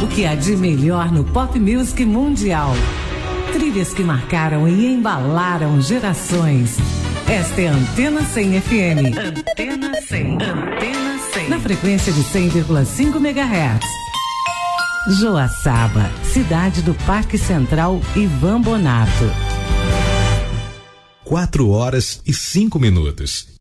O que há de melhor no pop music mundial. Trilhas que marcaram e embalaram gerações. Esta é a Antena 100 FM. Antena 100. Antena 100. Na frequência de 100,5 MHz. Joaçaba, cidade do Parque Central Ivan Bonato. 4 horas e 5 minutos.